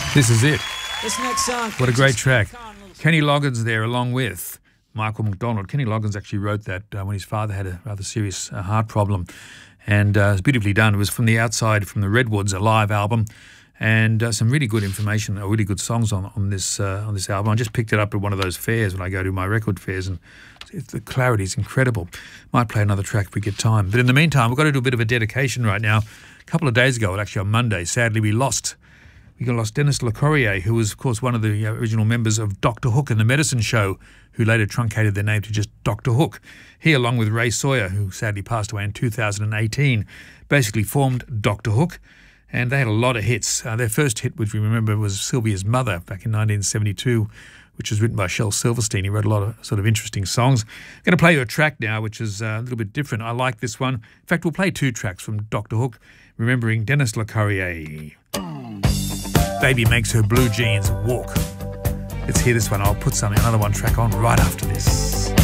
This is it. This next song. What a great track. Kenny Loggins there along with Michael McDonald. Kenny Loggins actually wrote that when his father had a rather serious heart problem. And it was beautifully done. It was from the Outside from the Redwoods, a live album. And some really good information, or really good songs on this album. I just picked it up at one of those fairs when I go to my record fairs, and the clarity is incredible. Might play another track if we get time. But in the meantime, we've got to do a bit of a dedication right now. A couple of days ago, actually on Monday, sadly we lost Dennis LeCorrier, who was, of course, one of the original members of Dr. Hook and the Medicine Show, who later truncated their name to just Dr. Hook. He, along with Ray Sawyer, who sadly passed away in 2018, basically formed Dr. Hook. And they had a lot of hits. Their first hit, which we remember, was Sylvia's Mother back in 1972, which was written by Shel Silverstein. He wrote a lot of sort of interesting songs. I'm going to play you a track now, which is a little bit different. I like this one. In fact, we'll play two tracks from Dr. Hook, remembering Dennis LeCorrier. Baby makes her blue jeans walk. Let's hear this one. I'll put another one track on right after this.